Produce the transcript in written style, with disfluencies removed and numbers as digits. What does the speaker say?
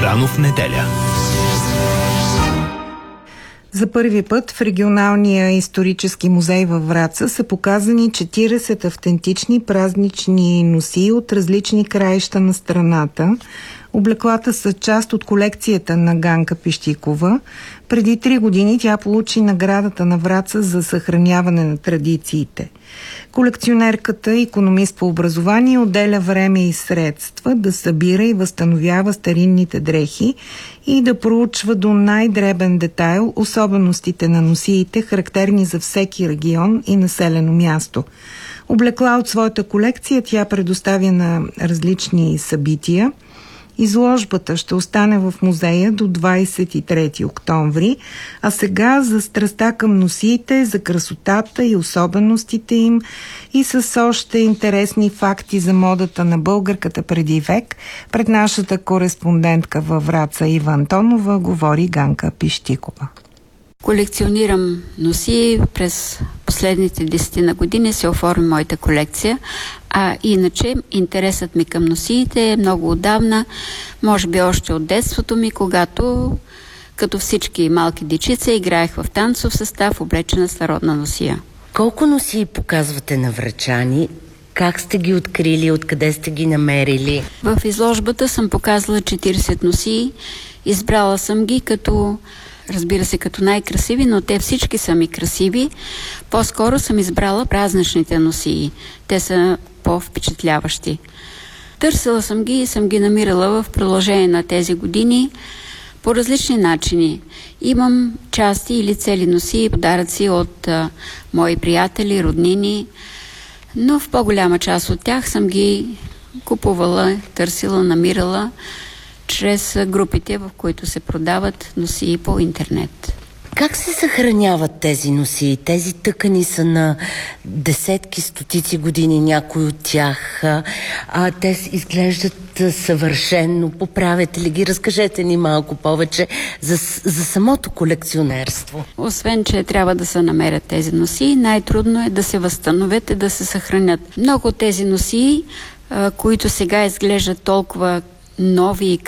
Рано в неделя. За първи път в регионалния исторически музей във Враца са показани 40 автентични празнични носии от различни краища на страната. Облеклата са част от колекцията на Ганка Пищикова. Преди 3 години тя получи наградата на Враца за съхраняване на традициите. Колекционерката, икономист по образование, отделя време и средства да събира и възстановява старинните дрехи и да проучва до най-дребен детайл особеностите на носиите, характерни за всеки регион и населено място. Облекла от своята колекция тя предоставя на различни събития. Изложбата ще остане в музея до 23 октомври, а сега за страстта към носиите, за красотата и особеностите им и с още интересни факти за модата на българката преди век, пред нашата кореспондентка във Враца Ива Антонова говори Ганка Пищикова. Колекционирам носии. През последните 10 години се оформи моята колекция, а иначе интересът ми към носиите е много отдавна, може би още от детството ми, когато като всички малки дечица играех в танцов състав, облечена с народна носия. Колко носии показвате на врачани? Как сте ги открили? Откъде сте ги намерили? В изложбата съм показала 40 носии. Избрала съм ги като, разбира се, като най-красиви, но те всички са ми красиви. По-скоро съм избрала празничните носии. Те са по-впечатляващи. Търсила съм ги и съм ги намирала в продължение на тези години по различни начини. Имам части или цели носии, подаръци от мои приятели, роднини, но в по-голяма част от тях съм ги купувала, търсила, намирала чрез групите, в които се продават носии по интернет. Как се съхраняват тези носии? Тези тъкани са на десетки, стотици години, някои от тях. Те изглеждат съвършенно. Поправете ли ги? Разкажете ни малко повече за самото колекционерство. Освен, че трябва да се намерят тези носии, най-трудно е да се възстановят и да се съхранят. Много от тези носии, които сега изглеждат толкова нови и